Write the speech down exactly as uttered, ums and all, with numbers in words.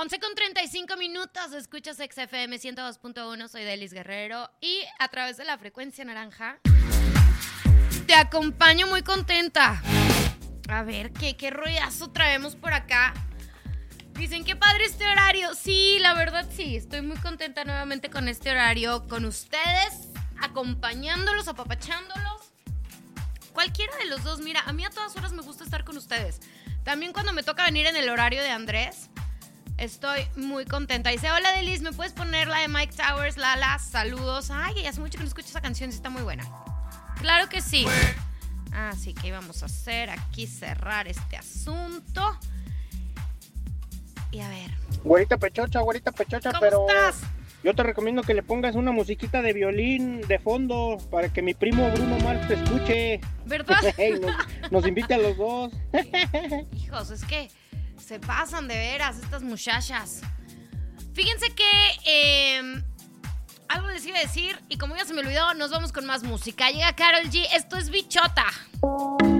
once con treinta y cinco minutos, escuchas X F M ciento dos punto uno, soy Delis Guerrero y a través de la frecuencia naranja te acompaño muy contenta. A ver, ¿qué, qué rollazo traemos por acá? Dicen, qué padre este horario. Sí, la verdad sí, estoy muy contenta nuevamente con este horario, con ustedes, acompañándolos, apapachándolos. Cualquiera de los dos, mira, a mí a todas horas me gusta estar con ustedes. También cuando me toca venir en el horario de Andrés, estoy muy contenta. Dice, hola Delis, ¿me puedes poner la de Mike Towers, Lala? Saludos. Ay, hace mucho que no escucho esa canción, está muy buena. Claro que sí. Así que vamos a hacer aquí, cerrar este asunto. Y a ver. Güerita pechocha, güerita pechocha, ¿Cómo pero estás? yo te recomiendo que le pongas una musiquita de violín de fondo para que mi primo Bruno Mars te escuche. ¿Verdad? nos, nos invite a los dos. Hijos, es que se pasan de veras estas muchachas. Fíjense que eh, algo les iba a decir y como ya se me olvidó, nos vamos con más música. Llega Karol G, esto es Bichota.